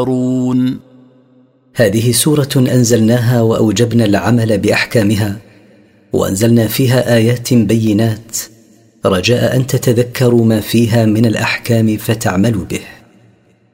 هذه سورة أنزلناها وأوجبنا العمل بأحكامها، وأنزلنا فيها آيات بينات رجاء أن تتذكروا ما فيها من الأحكام فتعملوا به.